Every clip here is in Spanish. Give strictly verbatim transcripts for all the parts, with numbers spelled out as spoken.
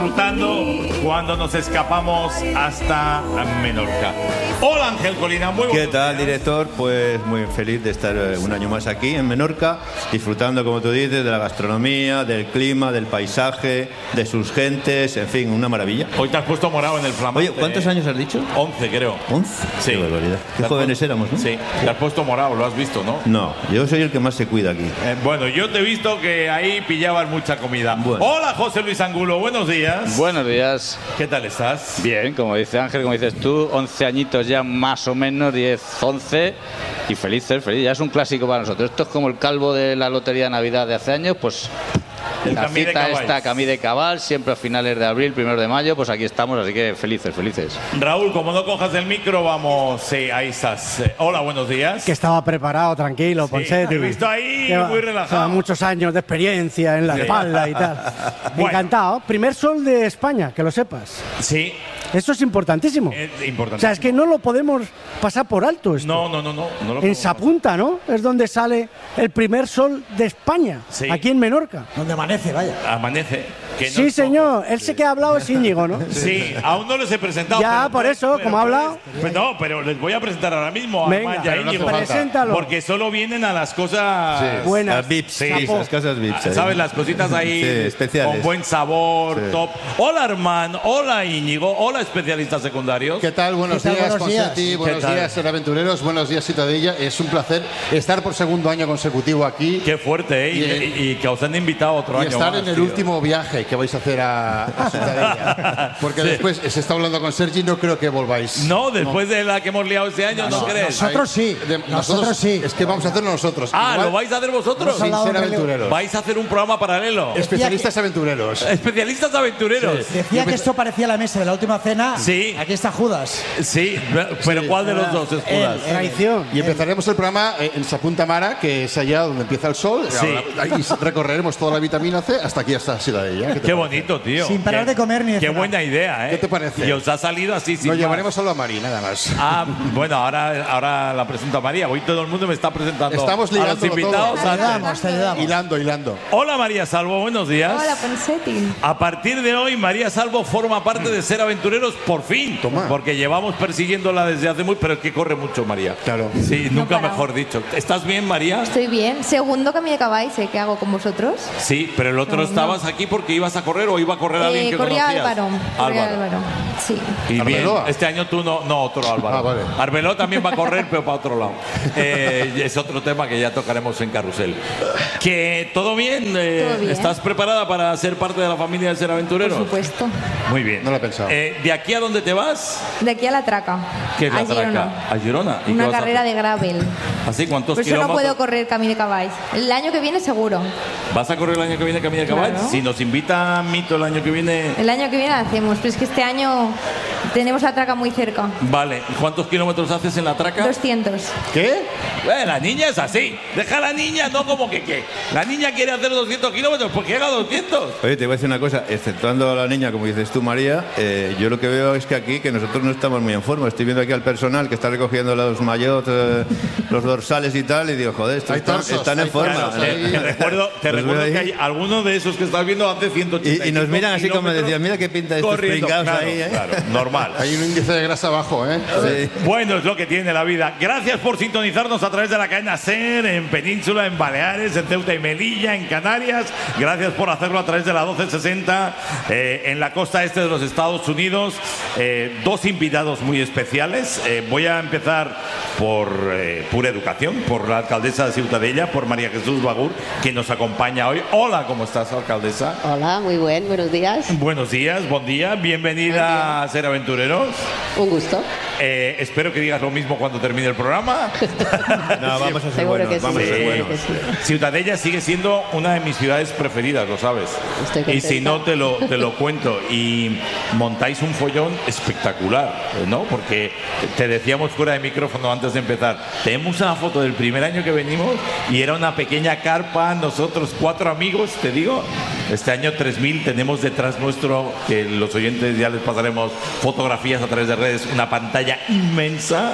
Disfrutando cuando nos escapamos hasta Menorca. Hola Ángel Colina, muy buenos ¿Qué tal, días. director? Pues muy feliz de estar un año más aquí en Menorca, disfrutando, como tú dices, de la gastronomía, del clima, del paisaje, de sus gentes, en fin, una maravilla. Hoy te has puesto morado en el flamante. Oye, ¿cuántos eh? años has dicho? once, creo. ¿once? Sí. Qué barbaridad. Qué Te has jóvenes puesto- éramos, ¿no? Sí, te has puesto morado, lo has visto, ¿no? No, yo soy el que más se cuida aquí. Eh, bueno, yo te he visto que ahí pillabas mucha comida. Bueno. Hola José Luis Angulo, buenos días. Buenos días. ¿Qué tal estás? Bien, como dice Ángel, como dices tú, once añitos ya más o menos, diez, once, y felices, feliz. Ya es un clásico para nosotros. Esto es como el calvo de la Lotería de Navidad de hace años, pues El la Camí de cita Cabal. está Camí de Cabal, siempre a finales de abril, primero de mayo, pues aquí estamos, así que felices, felices. Raúl, como no cojas el micro, vamos. Sí, ahí estás. Eh, hola, buenos días. Que estaba preparado, tranquilo, Sí, Ponseti. te he visto ahí Lleva- muy relajado. lleva muchos años de experiencia en la Sí. espalda y tal. Bueno. Encantado. Primer sol de España, que lo sepas. Sí, Eso es importantísimo. es O importante. sea, es que no lo podemos pasar por alto esto. No, no, no, no. no lo En podemos Sapunta, ¿no? Es donde sale el primer sol de España, Sí. aquí en Menorca. Donde amanece, vaya. pasar. Amanece. Que no Sí, es poco. señor. Él sí que ha hablado es Íñigo, ¿no? Sí, aún no les he presentado. Ya, pero- por eso, pero- como ha hablado. Pues no, pero les voy a presentar ahora mismo a Venga, Amaya pero no Íñigo. hace falta. Preséntalo. Porque solo vienen a las cosas. Buenas. Las V I Ps, Sí. sí, las casas V I Ps. ahí. ¿Sabes? Las cositas ahí Sí, especiales. con buen sabor, Sí. top. Hola, Armán. Hola, Íñigo. Hola, especialistas secundarios. ¿Qué tal? Buenos ¿Qué tal? días, Buenos días. Ponseti. Buenos ¿Qué tal? días, Aventureros. Buenos días, Citadella. Es un placer estar por segundo año consecutivo aquí Qué fuerte, ¿eh? Y, Y- y- y que os han invitado otro y año estar más, en el tío. último viaje que vais a hacer a, a Citadella. Porque después se está hablando con Sergi, no creo que volváis. No, después de la que hemos liado este año, ¿no, crees? Nosotros sí. De- Nosotros sí. Es que vamos a hacerlo nosotros. Ah, Igual, ¿lo vais a hacer vosotros? Hemos sin hablado ser en relevo. aventureros. ¿Vais a hacer un programa paralelo? Especialistas aventureros. Especialistas aventureros. Decía que esto parecía la mesa de la última cena. Sí. Aquí está Judas. Sí, pero ¿cuál de los dos es Judas? Él, él. Traición. Y empezaremos el programa eh, en Sapunta Mara, que es allá donde empieza el sol. Sí. Ahí recorreremos toda la vitamina C hasta aquí, hasta Citadella. ¿Qué te Qué parece? bonito, tío. Sin parar Qué- de comer ni de Qué cenar. buena idea, ¿eh? ¿Qué te parece? Y os ha salido así, sin Lo más. llevaremos solo a Mari, nada más. Ah, bueno, ahora, ahora la presenta María. Hoy todo el mundo me está presentando Estamos a los ligándolo invitados. todo. Te antes. ayudamos, te ayudamos. Hilando, hilando. Hola María Salvo, buenos días. Hola, Ponseti. A partir de hoy, María Salvo forma parte de Ser Aventureros por fin. Toma. Porque llevamos persiguiéndola desde hace muy... Pero es que corre mucho, María. Claro. Sí, nunca para. mejor dicho. ¿Estás bien, María? Estoy bien. Segundo Camí de Cabal, sé que hago con vosotros. Sí, pero el otro No, estabas aquí porque ibas a correr o iba a correr alguien Eh, que corría conocías. Álvaro. Corría Álvaro. Álvaro. Sí. Y bien, ¿Arbeloa? este año tú no, no otro Álvaro. Ah, vale. Arbeloa también va a correr, pero para otro lado. Eh, es otro tema que ya tocaremos en Carrusel. Que todo bien, eh, Todo bien. ¿estás preparada para ser parte de la familia de Ser Por Aventureros? supuesto. Muy bien. No lo he pensado. Eh, ¿De aquí a dónde te vas? De aquí a la traca. ¿Qué es la a traca? Girona. ¿A Girona? ¿Y qué Una vas a carrera hacer? de gravel. ¿Así cuántos Por eso no kilómetros? puedo correr Camí de Cabal. El año que viene seguro. ¿Vas a correr el año que viene Camino de Cabal? Claro. Si nos invita Mito el año que viene... El año que viene la hacemos, pero es que este año tenemos la traca muy cerca. Vale. ¿Cuántos kilómetros haces en la traca? doscientos. ¿Qué? Eh, la niña es así. Deja a la niña, no como que qué. La niña quiere hacer doscientos kilómetros, pues que haga doscientos. Oye, te voy a decir una cosa, exceptuando a la niña, como dices tú, María, eh, yo lo que veo es que aquí, que nosotros no estamos muy en forma. Estoy viendo aquí al personal que está recogiendo los maillots, eh, los dorsales y tal, y digo, joder, estos Hay están, torsos, están en hay forma. torsos Te, ahí. te recuerdo, te Los recuerdo veo que ahí. hay algunos de esos que estás viendo hace ciento ochenta Y, y nos miran así como kilómetros decían, mira qué pinta de estos corriendo. pringados Claro, ahí, ¿eh? claro, normal. Hay un índice de grasa bajo, ¿eh? Sí. Bueno, es lo que tiene la vida. Gracias por sintonizarnos a través de la cadena SER, en Península, en Baleares, en Ceuta y Melilla, en Canarias. Gracias por hacerlo a través de la doce sesenta eh, en la costa este de los Estados Unidos. Eh, dos invitados muy especiales. Eh, voy a empezar por eh, Pura Educación, por la alcaldesa de Ciutadella, por María Jesús Bagur, que nos acompaña hoy. Hola, ¿cómo estás, alcaldesa? Hola, muy buen, buenos días. Buenos días, buen día. Bienvenida a Ser Aventureros. Un gusto. Eh, espero que digas lo mismo cuando termine el programa. No, vamos a ser Seguro buenos, que sí, vamos a ser seguro buenos. que sí. Ciutadella sigue siendo una de mis ciudades preferidas, lo sabes. Estoy Y contenta. si no, te lo, te lo cuento. Y montáis un follón espectacular, ¿no? Porque te decíamos fuera de micrófono antes de empezar, tenemos una foto del primer año que venimos y era una pequeña carpa, nosotros cuatro amigos, te digo, Este año tres mil tenemos detrás nuestro, que los oyentes ya les pasaremos fotografías a través de redes, una pantalla inmensa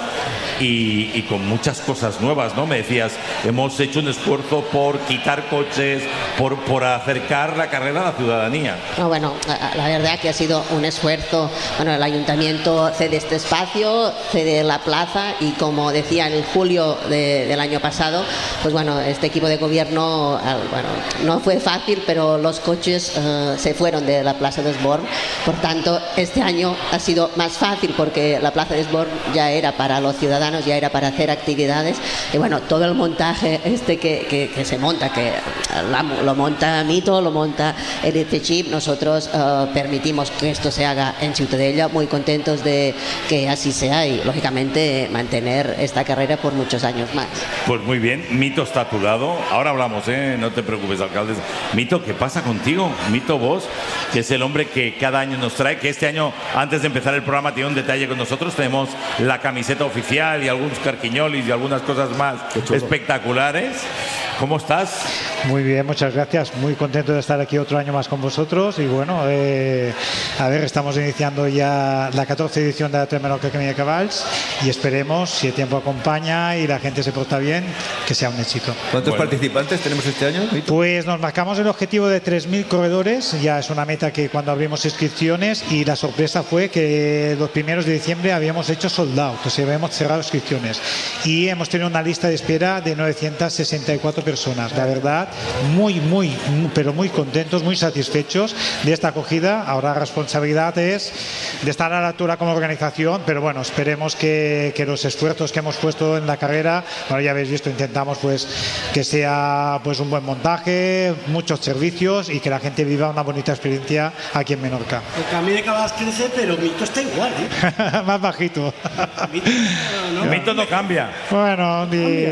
y, y con muchas cosas nuevas, ¿no? Me decías, hemos hecho un esfuerzo por quitar coches, por, por acercar la carrera a la ciudadanía. No, bueno, la, la verdad que ha sido un esfuerzo. Bueno, el ayuntamiento cede este espacio, cede la plaza y como decía en julio de, del año pasado, pues bueno, este equipo de gobierno, bueno, no fue fácil, pero los coches uh, se fueron de la Plaza de Esborn. Por tanto, este año ha sido más fácil porque la Plaza de Esborn ya era para los ciudadanos, ya era para hacer actividades. Y bueno, todo el montaje este que, que, que se monta, que la, lo monta Mito, lo monta el I C Chip, nosotros uh, permitimos que esto se haga en Ciutadella, muy contentos de que así sea y lógicamente mantener esta carrera por muchos años más. Pues muy bien, Mito está a tu lado. Ahora hablamos, ¿eh? No te preocupes, alcalde. Mito, ¿qué pasa contigo? Mito vos, que es el hombre que cada año nos trae, que este año, antes de empezar el programa, tiene un detalle con nosotros. Tenemos la camiseta oficial y algunos carquiñolis y algunas cosas más espectaculares. ¿Cómo estás? Muy bien, muchas gracias. Muy contento de estar aquí otro año más con vosotros. Y bueno, eh, a ver, estamos iniciando ya la catorce edición de la Tres Menorca Camí de Cavalls y esperemos, si el tiempo acompaña y la gente se porta bien, que sea un éxito. ¿Cuántos Bueno. participantes tenemos este año, Mito? Pues nos marcamos el objetivo de tres mil corredores. Ya es una meta que cuando abrimos inscripciones, y la sorpresa fue que los primeros de diciembre habíamos hecho sold out, o sea, habíamos cerrado inscripciones y hemos tenido una lista de espera de novecientas sesenta y cuatro personas. La verdad, muy, muy, muy, pero muy contentos, muy satisfechos de esta acogida. Ahora la responsabilidad es de estar a la altura como organización, pero bueno, esperemos que, que los esfuerzos que hemos puesto en la carrera, bueno, ya habéis visto, intentamos pues que sea pues un buen montaje, muchos servicios y que la gente viva una bonita experiencia aquí en Menorca. El Camí de Cavalls crece, pero Mito está igual, ¿eh? Más bajito. Mito, no, no. Mito no cambia. Bueno,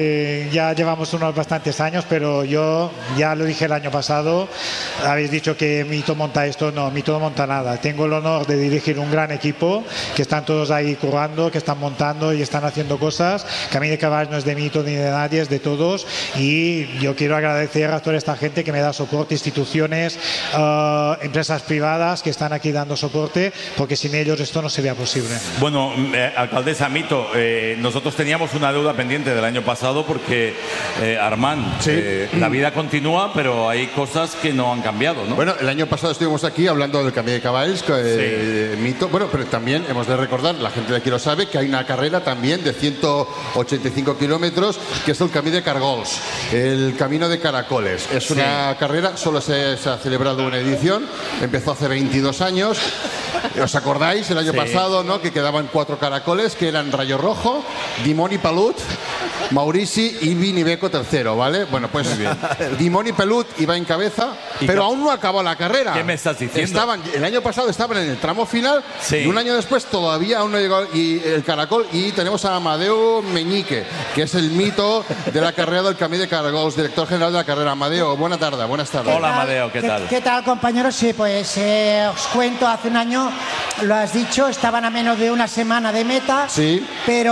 y ya llevamos unos bastantes años, pero yo ya lo dije el año pasado. Habéis dicho que Mito monta esto, no, Mito no monta nada. Tengo el honor de dirigir un gran equipo que están todos ahí currando, que están montando y están haciendo cosas. Camí de Cavalls no es de Mito ni de nadie, es de todos. Y yo quiero agradecer a toda esta gente que me da soporte, instituciones, uh, empresas privadas que están aquí dando soporte, porque sin ellos esto no sería posible. Bueno, eh, alcaldesa Mito, eh, nosotros teníamos una deuda pendiente del año pasado porque, eh, Armand, Sí. eh, la vida continúa, pero hay cosas que no han cambiado, ¿no? Bueno, el año pasado estuvimos aquí hablando del Camí de Cavalls, eh, Mito. Bueno, pero también hemos de recordar, la gente de aquí lo sabe, que hay una carrera también de ciento ochenta y cinco kilómetros, que es el Camí de Cargols, el Camino de Caracoles. Es una Sí. carrera, solo se, se ha celebrado una edición, empezó hace veintidós años. ¿Os acordáis el año Sí. pasado, no? Que quedaban cuatro caracoles, que eran Rayo Rojo, Dimoni Pelut, Maurici y Vinibeco tercero, ¿vale? Bueno, pues Dimoni Pelut iba en cabeza, ¿Y pero qué- aún no acabó la carrera. ¿Qué me estás diciendo? Estaban, el año pasado estaban en el tramo final Sí. y un año después todavía aún no llegó y el caracol. Y tenemos a Amadeo Meñique, que es el mito de la carrera del Camí de Caracoles, director general de la carrera. Amadeo, buena tarde, buenas tardes. Hola, Amadeo, ¿qué tal? ¿Qué tal, compañeros? Sí, pues eh, os cuento, hace un año, lo has dicho, estaban a menos de una semana de meta, Sí.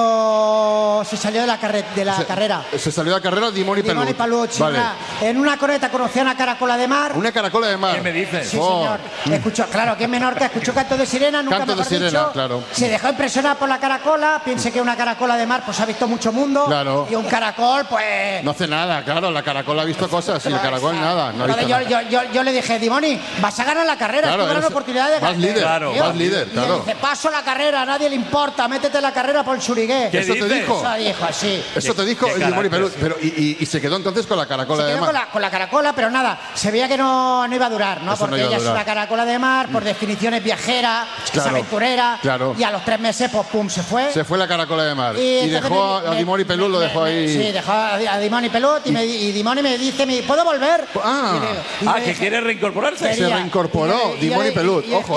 pero se salió de la, carre- de la Se- carrera. Se salió de la carrera Dimoni Pelut. Dimoni Pelut, sí, Vale. una- en una coreta conocí a una caracola de mar. Una caracola de mar. ¿Qué me dices? Sí, Oh. señor. Escuchó, claro, que es Menorca, escuchó canto de sirena, nunca Canto de mejor sirena, dicho. claro. Se dejó impresionar por la caracola, piense que una caracola de mar pues ha visto mucho mundo. Claro. Y un caracol, pues... No hace nada, claro, la caracola ha visto cosas y el caracol nada. No ha Entonces visto yo, nada. yo, yo, yo le dije, Dimoni, vas a ganar la carrera, Claro, es tu gran eres- oportunidad de vas ganar. líder, Claro, Tío. vas líder, Y claro. él dice, paso la carrera, a nadie le importa, métete en la carrera por el Surigué. ¿Qué Eso te dices? dijo. Eso dijo así. Eso te dijo qué el Dimoni carácter. Pelut. Pero, y, y- y se quedó entonces con la Se caracola de quedó mar. con la, con la caracola, pero nada, se veía que no, no iba a durar, ¿no? Eso no Porque iba a ella es durar. una caracola de mar, por definición es viajera, Claro, es aventurera, claro. y a los tres meses, pues pum, se fue. Se fue la caracola de mar. Y, entonces dejó me- a, a me- Dimoni Pelut, lo me- dejó me- ahí. Sí, dejó a, a Dimoni Pelut y, me, y Dimoni me dice, me, ¿puedo volver? Ah. Y le- y Ah, le que dije, quiere reincorporarse. Se quería. reincorporó Y yo le- y yo Dimoni le- Pelut, y- y- ojo, y- eh.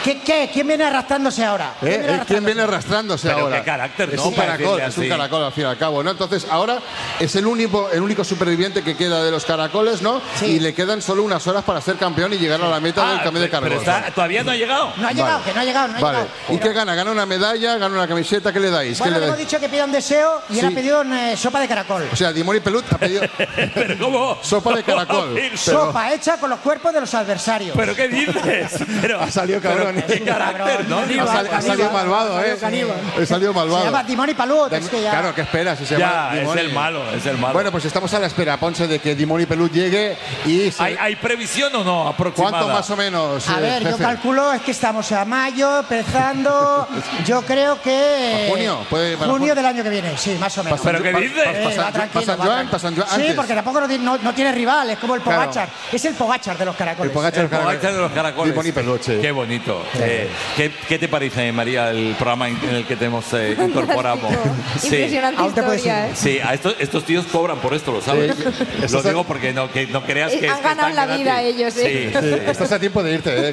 ¿Qué, qué? ¿Quién viene arrastrándose ahora? ¿Eh? viene ¿Quién viene arrastrándose Pero ahora? qué carácter, es ¿no? un Para caracol, decirle es un así. caracol al fin y al cabo, ¿no? Entonces ahora es el único, el único superviviente que queda de los caracoles, ¿no? Sí. Y le quedan solo unas horas para ser campeón y llegar a la meta del Ah, cambio de pero cargol. está- todavía no ha llegado. No ha llegado, Vale. que no ha llegado, no ha Vale. llegado. ¿Y qué gana? ¿Gana una medalla? ¿Gana una camiseta? ¿Qué le dais? ¿Qué Bueno, le le hemos dais? dicho que pida un deseo y él Sí. ha pedido eh, sopa de caracol. O sea, Dimoni Pelut ha pedido Pero ¿cómo? sopa de ¿Cómo va a caracol. pedir Pero- Sopa hecha con los cuerpos de los adversarios. ¿Pero qué dices? Pero, Ha salido cabrón. pero qué carácter, ¿no? Ha, sal- ha salido malvado, ¿eh? Ha salido malvado. Se llama Dimoni Palut, es que ya... Claro, ¿qué esperas? Si se llama Ya, es Dimoni. el malo, es el malo. Bueno, pues estamos a la espera, Ponce, de que Dimoni Pelut llegue y... se- ¿Hay, ¿Hay previsión o no aproximada? ¿Cuánto más o menos? A eh, ver, yo jefe? calculo, es que estamos a mayo, empezando, yo creo que... ¿Para junio? ¿Puede para junio junio? del año que viene, sí, más o menos. ¿Pero qué Pa- dices? pa- Eh, pa- va San- tranquilo, pa- San va Joan, tranquilo. pa' San Joan, Sí, antes. porque tampoco no, tiene- no- no tiene rival, es como el Claro. Pogachar. Es el Pogachar de los caracoles. El Pogacar, El Pogacar de los caracoles. Dimoni Pelut, sí. Qué bonito. Eh, ¿qué, ¿Qué te parece, María, el programa en en el que te hemos eh, incorporado? Sí. Impresionante Aún te puedes historia, ir. ¿eh? Sí, a estos, estos tíos cobran por esto, lo sabes. Sí. Lo Estás- digo porque no, que no creas Eh, que. han es que ganado están la vida gratis. ellos, ¿eh? Sí, Sí, estás a tiempo de irte, ¿eh?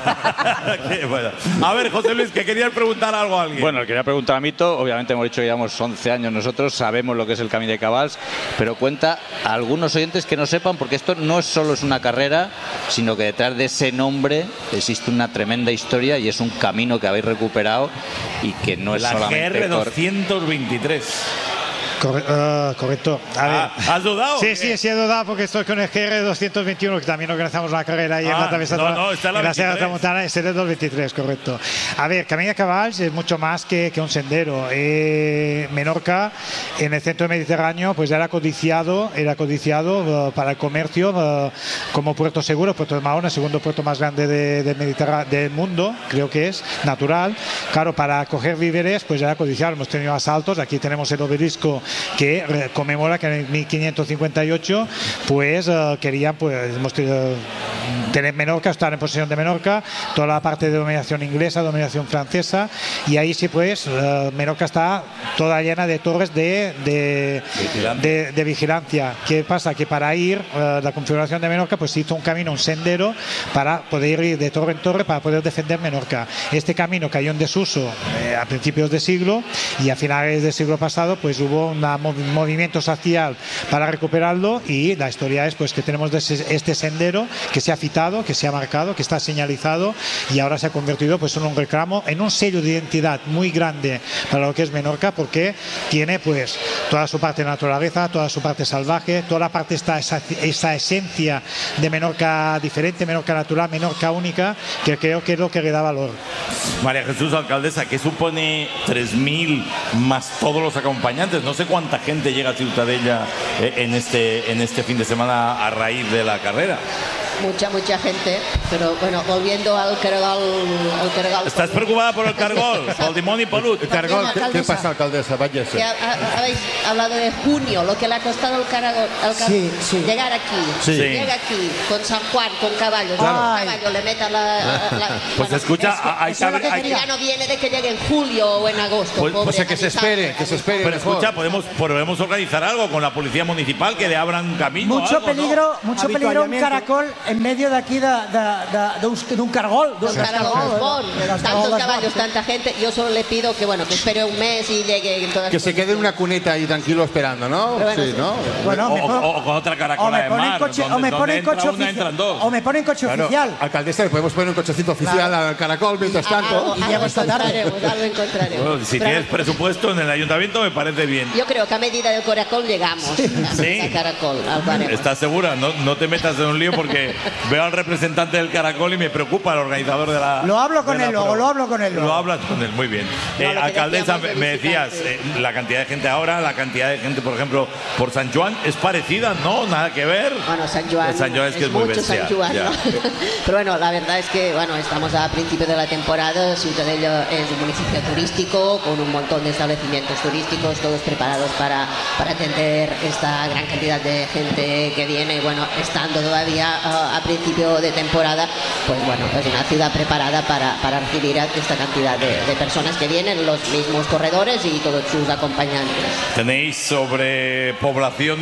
Qué bueno. A ver, José Luis, que querías preguntar algo a alguien. Bueno, le quería preguntar a Mito, obviamente hemos dicho que llevamos once años nosotros, sabemos lo que es el Camí de Cabals, pero cuenta a algunos oyentes que no sepan, porque esto no es solo es una carrera, sino que detrás de ese nombre existe una tremenda historia y es un camino que habéis recuperado y que no es la G solamente... R cor- doscientos veintitrés. Corre- ah, correcto. A ver. Ah, ¿has dudado? Sí, sí, sí he dudado porque estoy con el G R doscientos veintiuno, que también organizamos una carrera ahí en Ah, la Travesa no, Tra- no, está en la en la Sierra veintitrés. Tramontana, es el doscientos veintitrés, correcto. A ver, Camí de Cabals es mucho más que, que un sendero. Eh, Menorca, en el centro mediterráneo, pues era codiciado, era codiciado eh, para el comercio eh, como puerto seguro, Puerto de Mahón, el segundo puerto más grande de, de Mediterrá- del mundo, creo que es, natural. Claro, para coger víveres, pues era codiciado. Hemos tenido asaltos, aquí tenemos el obelisco que eh, conmemora que en mil quinientos cincuenta y ocho pues eh, querían pues hemos tenido- tener Menorca, estar en posesión de Menorca, toda la parte de dominación inglesa, dominación francesa, y ahí sí pues eh, Menorca está toda llena de torres de, de, Vigilancia. de, de vigilancia. ¿Qué pasa? Que para ir, eh, la configuración de Menorca pues se hizo un camino, un sendero para poder ir de torre en torre para poder defender Menorca. Este camino cayó en desuso eh, a principios de siglo y a finales del siglo pasado pues hubo un movimiento social para recuperarlo y la historia es pues que tenemos de ese- este sendero que se ha citado, que se ha marcado, que está señalizado y ahora se ha convertido pues en un reclamo, en un sello de identidad muy grande para lo que es Menorca, porque tiene pues toda su parte de naturaleza, toda su parte salvaje, toda la parte está esa, esa esencia de Menorca diferente, Menorca natural, Menorca única, que creo que es lo que le da valor. María Jesús, alcaldesa, ¿qué supone tres mil más todos los acompañantes? No sé cuánta gente llega a Ciutadella eh, en este, en este fin de semana a raíz de la carrera. Mucha, mucha gente, pero bueno, volviendo al cargol, al cargol. ¿Estás preocupada por el cargol? Por el Dimoni Pelut. El cargol, ¿qué, qué alcaldesa. pasa, alcaldesa? Vaya Que ha- ha- habéis hablado de junio, lo que le ha costado al cargol, al car- Sí, sí. llegar aquí. Sí. Llega aquí con San Juan, con caballos, Claro. con Ay. caballo, le meta la. la- Pues bueno, escucha, es que hay, eso es lo que hay- quería. ya no viene de que llegue en julio o en agosto. Pues- pobre, o sea, que se avisando, espere, que se espere. Pero mejor. escucha, podemos, podemos organizar algo con la policía municipal que le abran camino. Mucho algo, ¿no? peligro, mucho peligro un Habituallamiento. caracol en medio de aquí de, de, de, de un, de un cargol. Con caragol, con De las tantos cargolas, caballos, sí. tanta gente. Yo solo le pido que bueno, que espere un mes y llegue en todas Que se quede en una cuneta ahí tranquilo esperando, ¿no? Pero bueno, Sí, sí. ¿no? Bueno, O, me pon- o- o con otra o caracola me de ponen mar. coche, donde, o me donde ponen entra coche una, oficial, entran dos. o me ponen coche Claro, oficial. alcaldesa, le podemos poner un cochecito oficial Claro. al caracol mientras Algo, tanto. algo Y llego esta tarde. encontraremos, algo encontraremos. Bueno, si Pero tienes presupuesto en el ayuntamiento me parece bien. yo creo que a medida del caracol llegamos. Sí. Al caracol, al haremos. ¿Estás segura? No, no te metas en un lío porque veo al representante del caracol y me preocupa el organizador de la. Lo hablo con de la él luego, prueba. lo hablo con él luego. Lo hablas con él, muy bien. No, Eh, lo que alcaldesa, decíamos me de decías, visitantes. eh, la cantidad de gente ahora, la cantidad de gente, por ejemplo, por San Juan, es parecida, ¿no? Nada que ver. Bueno, San Juan, San Juan es que es muy mucho bestial, San Juan, ya. ¿no? Pero bueno, la verdad es que bueno, estamos a principio de la temporada. Ciutadella es un municipio turístico con un montón de establecimientos turísticos, todos preparados para, para atender esta gran cantidad de gente que viene. Bueno, estando todavía uh, a principio de temporada, pues bueno, es una ciudad preparada para, para recibir a esta cantidad de, de personas que vienen, los mismos corredores y todos sus acompañantes. ¿Tenéis sobrepoblación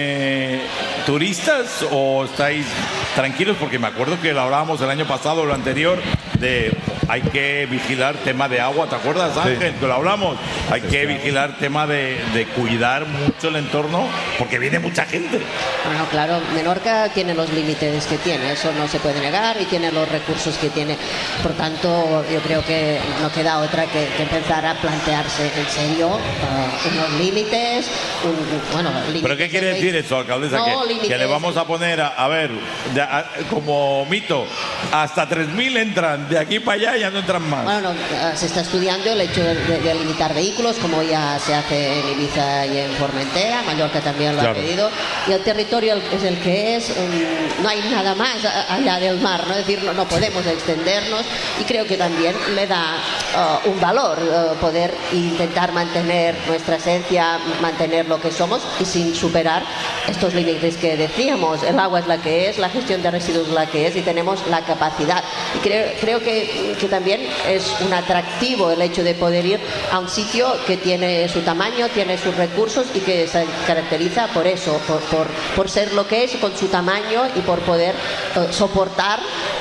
de turistas o estáis tranquilos? Porque me acuerdo que lo hablábamos el año pasado o lo anterior, de hay que vigilar tema de agua, ¿te acuerdas, Ángel? Sí. Que lo hablamos. Hay que vigilar tema de, de cuidar mucho el entorno porque viene mucha gente. Bueno, claro, Menorca tiene los límites que tiene, eso no se puede negar, y tiene los recursos que tiene. Por tanto, yo creo que no queda otra que, que empezar a plantearse en serio uh, unos límites, un, bueno, límites. ¿Pero qué quiere de decir eso, alcaldesa? No, que, que le vamos a poner, a, a ver, de, a, como mito, hasta tres mil entran, de aquí para allá ya no entran más. Bueno, no, se está estudiando el hecho de, de, de limitar vehículos, como ya se hace en Ibiza y en Formentera, Mallorca también lo claro. ha pedido, y el territorio es el que es, um, no hay nada más allá del mar, ¿no? Es decir, no, no podemos extendernos, y creo que también le da uh, un valor uh, poder intentar mantener nuestra esencia, mantener lo que somos y sin superar estos límites que decíamos. El agua es la que es, la gestión de residuos es la que es, y tenemos la capacidad. Y creo, creo que, que también es un atractivo el hecho de poder ir a un sitio que tiene su tamaño, tiene sus recursos y que se caracteriza por eso, por, por, por ser lo que es, con su tamaño y por poder uh, soportar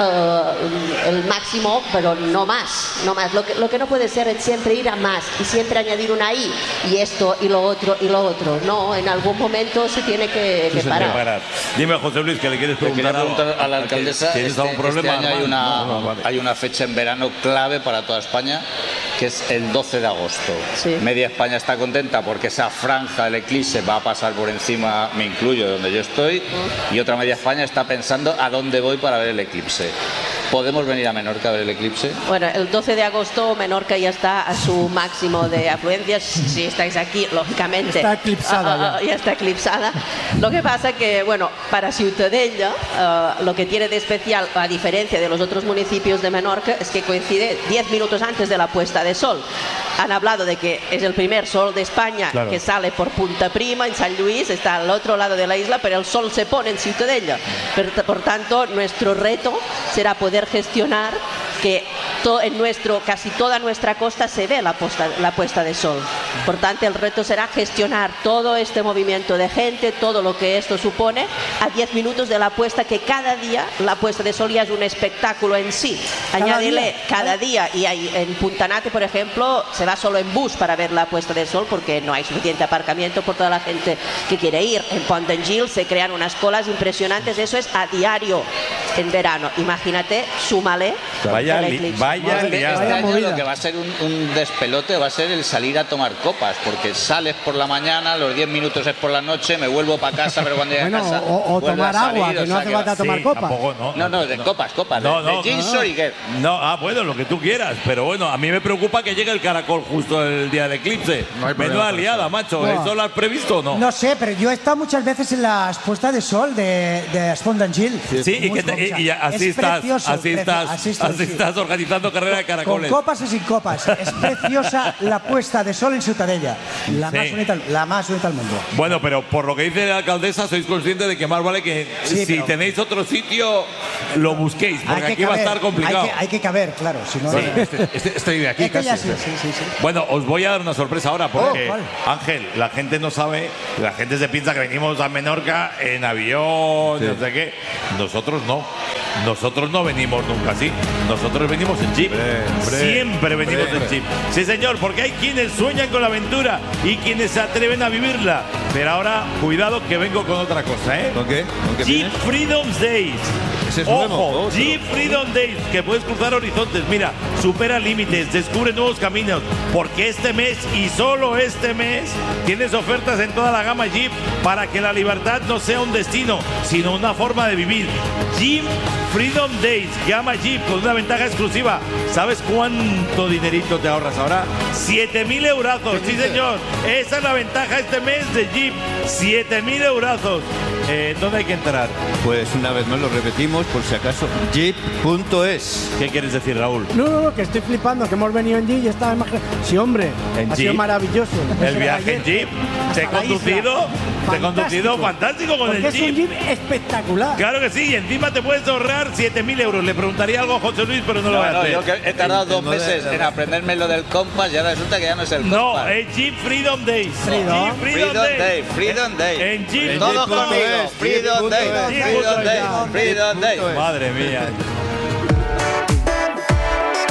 uh, el máximo, pero no más, no más. Lo que, lo que no puede ser es siempre ir a más y siempre añadir una I y esto y lo otro y lo otro. No, en algún momento se tiene que, que sí, parar. parar. Dime, José Luis, que le quieres preguntar, le preguntar a la alcaldesa. ¿Tienes este, algún problema? Este año hay una, no, no, vale. hay una fecha en verano clave para toda España, que es el doce de agosto. Sí. Media España está contenta porque esa franja del eclipse va a pasar por encima, me incluyo, de donde yo estoy, uh. y otra media España está pensando a dónde voy para ver el eclipse. ¿Podemos venir a Menorca a ver el eclipse? Bueno, el doce de agosto Menorca ya está a su máximo de afluencias. Si estáis aquí, lógicamente. Está eclipsada uh, ya. ya está eclipsada. Lo que pasa que, bueno, para Ciutadella, uh, lo que tiene de especial, a diferencia de los otros municipios de Menorca, es que coincide diez minutos antes de la puesta de sol. Han hablado de que es el primer sol de España claro. que sale por Punta Prima, en San Luis, está al otro lado de la isla, pero el sol se pone en Ciutadella. Por, por tanto, nuestro reto será poder gestionar que to, en nuestro, casi toda nuestra costa se ve la, posta, la puesta de sol. Por tanto, el reto será gestionar todo este movimiento de gente, todo lo que esto supone, a diez minutos de la puesta, que cada día la puesta de sol ya es un espectáculo en sí. ¿Cada Añádele día? cada día, y hay, en Puntanate, por ejemplo, se va solo en bus para ver la puesta de sol porque no hay suficiente aparcamiento por toda la gente que quiere ir. En Pont d'Angil se crean unas colas impresionantes, eso es a diario en verano. Imagínate, súmale. Vaya, li, vaya liada. Este año lo que va a ser un, un despelote va a ser el salir a tomar copas, porque sales por la mañana, los diez minutos es por la noche, me vuelvo para casa, pero cuando llegue bueno, a casa o, o tomar salir, agua, que no hace falta tomar sí, copas. Tampoco, no, no, no, de no. copas, copas, no, de, no, de gin no, y qué. No, ah, bueno, lo que tú quieras, pero bueno, a mí me preocupa que llegue el caracol justo el día del eclipse. No hay Menuda liada, macho. No. ¿Eso lo has previsto o no? No sé, pero yo he estado muchas veces en las puestas de sol de, de Pont d'Angil. Sí, sí, y, que te, y, y así, estás, precioso, así, estás, así, estás, así estás organizando carrera de caracoles. Con copas o sin copas. Es preciosa la puesta de sol en Ciutadella. La, sí. más bonita, la más bonita del mundo. Bueno, pero por lo que dice la alcaldesa, sois conscientes de que más vale que sí, si pero... tenéis otro sitio, lo busquéis, porque aquí caber, va a estar complicado. Hay que, hay que caber, claro. Si no, sí. no. Este, este, estoy de aquí casi. Sí, sí, sí, sí. Bueno, os voy a dar una sorpresa ahora, porque oh, Ángel, la gente no sabe, la gente se piensa que venimos a Menorca en avión, sí. no sé qué. Nosotros no. Nosotros no venimos nunca así. Nosotros venimos en jeep. Bre, bre, Siempre venimos bre, en jeep. Sí, señor, porque hay quienes sueñan con la aventura y quienes se atreven a vivirla. Pero ahora, cuidado que vengo con otra cosa, ¿eh? ¿Con qué? ¿Con qué Jeep vienes? Freedom Days. Es Ojo, Jeep Freedom Days, que puedes cruzar horizontes. Mira, supera límites, descubre nuevos caminos. Porque este mes y solo este mes tienes ofertas en toda la gama Jeep para que la libertad no sea un destino, sino una forma de vivir. Jeep Freedom Days, llama Jeep con una ventaja exclusiva. ¿Sabes cuánto dinerito te ahorras ahora? siete mil eurazos, sí señor. Esa es la ventaja este mes de Jeep. siete mil eurazos. Eh, ¿Dónde hay que entrar? Pues una vez más lo repetimos, por si acaso, jeep punto es. ¿Qué quieres decir, Raúl? No, no, no, que estoy flipando, que hemos venido en Jeep y estaba imaginando. Sí, hombre, en ha Jeep. sido maravilloso. El viaje en Jeep. Te he conducido, te he conducido fantástico con el Jeep. Es un Jeep espectacular. Claro que sí, y encima te puedes ahorrar siete mil euros. Le preguntaría algo a José Luis, pero no, no lo voy a no, hacer. Yo que he tardado dos meses en aprenderme lo del compás y ahora resulta que ya no es el no, compás. No, es Jeep Freedom Days. Freedom, Jeep Freedom, Freedom Day. Day. Freedom Day. En Jeep. Todos conmigo. Freedom Day. Freedom Day. Freedom Day. Madre mía.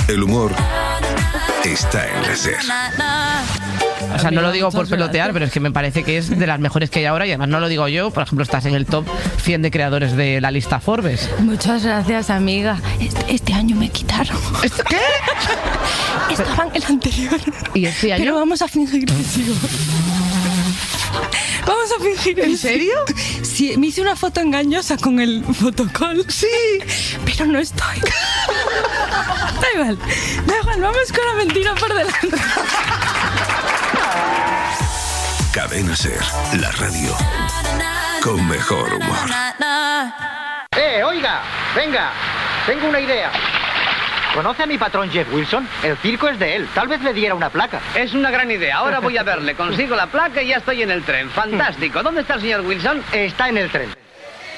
El humor está en la SER. O sea, no lo digo por pelotear, pero es que me parece que es de las mejores que hay ahora y además no lo digo yo. Por ejemplo, estás en el top cien de creadores de la lista Forbes. Muchas gracias, amiga. Este, este año me quitaron. ¿Esto qué? Estaba en el anterior. ¿Y este año? Pero vamos a fingir que sigo. Vamos a fingir. ¿En serio? Sí, me hice una foto engañosa con el fotocall. Sí. Pero no estoy. Da igual, da igual, vamos con la mentira por delante. Cadena SER, la radio con mejor humor. ¡Eh, oiga! Venga, tengo una idea. ¿Conoce a mi patrón Jeff Wilson? El circo es de él. Tal vez le diera una placa. Es una gran idea. Ahora voy a verle. Consigo la placa y ya estoy en el tren. Fantástico. ¿Dónde está el señor Wilson? Está en el tren.